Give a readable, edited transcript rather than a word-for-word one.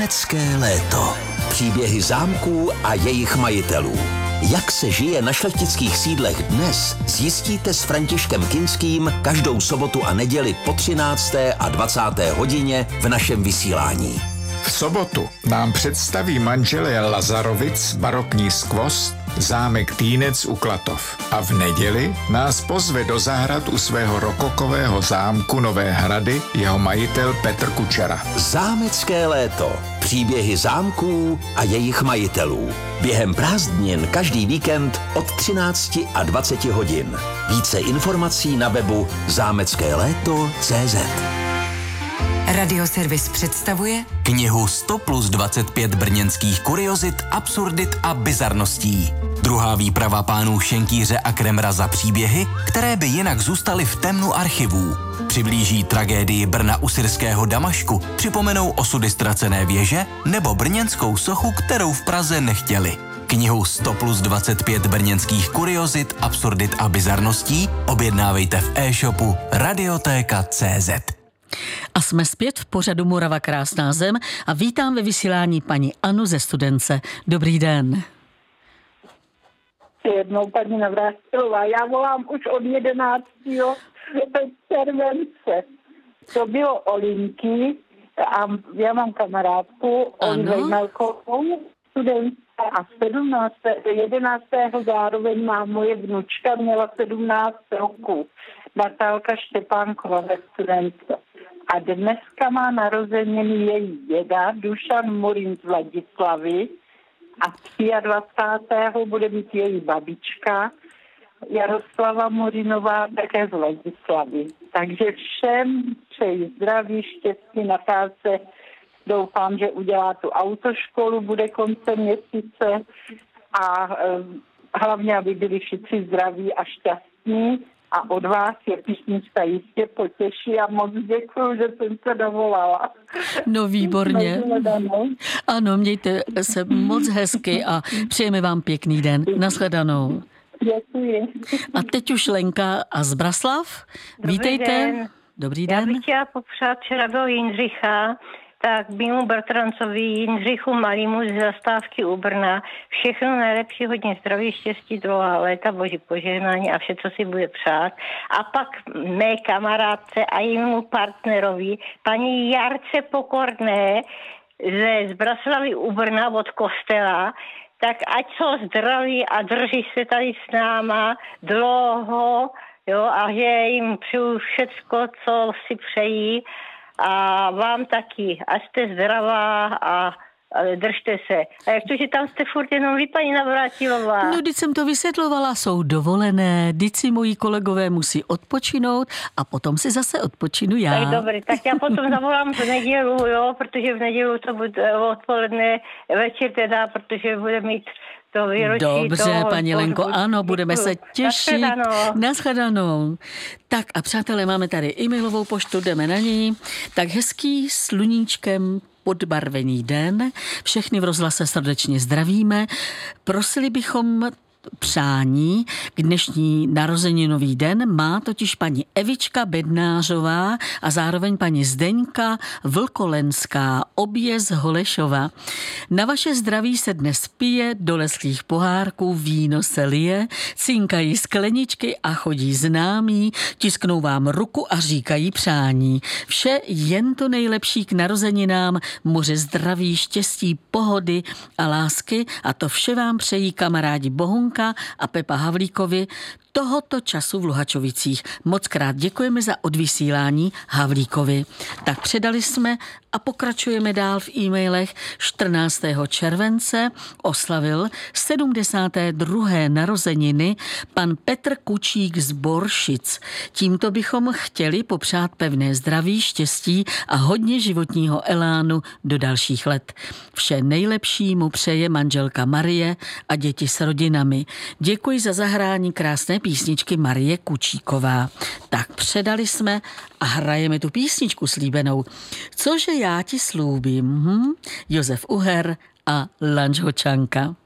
Zámecké léto. Příběhy zámků a jejich majitelů. Jak se žije na šlechtických sídlech dnes, zjistíte s Františkem Kinským každou sobotu a neděli po 13. a 20. hodině v našem vysílání. V sobotu nám představí manželé Lazarovic barokní skvost zámek Týnec u Klatov. A v neděli nás pozve do zahrad u svého rokokového zámku Nové Hrady jeho majitel Petr Kučera. Zámecké léto. Příběhy zámků a jejich majitelů. Během prázdnin každý víkend od 13 a 20 hodin. Více informací na webu zámeckéléto.cz. Radioservis představuje knihu 100 plus 25 brněnských kuriozit, absurdit a bizarností. Druhá výprava pánů Šenkýře a Kremra za příběhy, které by jinak zůstaly v temnu archivů. Přiblíží tragédii Brna u syrského Damašku, připomenou osudy ztracené věže nebo brněnskou sochu, kterou v Praze nechtěli. Knihu 100 plus 25 brněnských kuriozit, absurdit a bizarností objednávejte v e-shopu radiotéka.cz. A jsme zpět v pořadu Morava krásná zem a vítám ve vysílání paní Anu ze Studence. Dobrý den. Jednou paní Navrátilová, já volám už od 11. července. To bylo Olinky a já mám kamarádku Olivej Melkovou, studence a 11. zároveň má moje vnučka, měla 17 roku. Natálka Štěpánková ve Studence. A dneska má narozeniny její děda Dušan Murin z Vladislavy a 23. bude mít její babička Jaroslava Murinová také z Vladislavy. Takže všem přeji zdraví, štěstí, Natálce. Doufám, že udělá tu autoškolu, bude koncem měsíce a hlavně, aby byli všichni zdraví a šťastní. A od vás je písnička jistě potěší a moc děkuju, že jsem se dovolala. No výborně. Ano, mějte se moc hezky a přejeme vám pěkný den. Nashledanou. Děkuji. A teď už Lenka a Zbraslav. Vítejte. Den. Dobrý den. Já bych chtěla popřát, včera byl Jindřicha, tak mému bratrancovi Jindřichu Malýmu z zastávky u Brna. Všechno nejlepší, hodně zdraví, štěstí, dlouhá léta, boží požehnání a vše, co si bude přát. A pak mé kamarádce a jejímu partnerovi, paní Jarce Pokorné ze Zbraslavy u Brna od kostela, tak ať jsou zdraví a drží se tady s náma dlouho, jo, a že jim přeju všecko, co si přejí. A vám taky. A jste zdravá a držte se. A jak to, že tam jste furt jenom vy, paní Navrátilová? No, když jsem to vysvětlovala, jsou dovolené, když si moji kolegové musí odpočinout a potom si zase odpočinu já. Tak dobrý, tak já potom zavolám v nedělu, jo, protože v nedělu to bude odpoledne, večer teda, protože bude mít to výročí. Dobře, paní Lenko, ano, budeme se těšit. Nashledanou. Tak a přátelé, máme tady e-mailovou poštu, jdeme na ní. Tak hezký sluníčkem podbarvený den. Všechny v rozhlase srdečně zdravíme. Prosili bychom přání k dnešní narozeninový den má totiž paní Evička Bednářová a zároveň paní Zdeňka Vlkolenská, obě z Holešova. Na vaše zdraví se dnes pije, do lesklých pohárků víno se lije, cinkají skleničky a chodí známí, tisknou vám ruku a říkají přání. Vše jen to nejlepší k narozeninám, moře zdraví, štěstí, pohody a lásky a to vše vám přejí kamarádi Bohunka a Pepa Havlíkovi tohoto času v Luhačovicích. Moc krát děkujeme za odvysílání Havlíkovi. Tak předali jsme a pokračujeme dál v e-mailech. 14. července oslavil 72. narozeniny pan Petr Kučík z Boršic. Tímto bychom chtěli popřát pevné zdraví, štěstí a hodně životního elánu do dalších let. Vše nejlepší mu přeje manželka Marie a děti s rodinami. Děkuji za zahrání krásné písničky Marie Kučíková. Tak předali jsme a hrajeme tu písničku slíbenou. Cože já ti slúbím. Josef Uher a Lanč Hočanka.